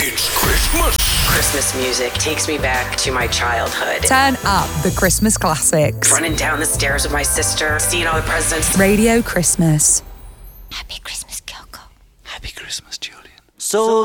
It's Christmas. Christmas music takes me back to my childhood. Turn up the Christmas classics. Running down the stairs with my sister, seeing all the presents. Radio Christmas. Happy Christmas, Kyoko. Happy Christmas, Julian. So